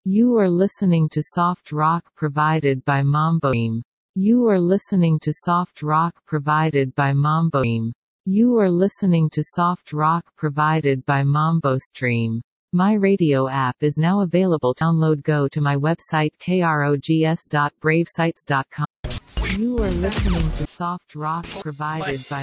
You are listening to soft rock provided by Mambo Stream. You are listening to soft rock provided by Mambo Stream. You are listening to soft rock provided by Mambo Stream. My radio app is now available. Download. Go to my website krogs.bravesites.com. You are listening to soft rock provided by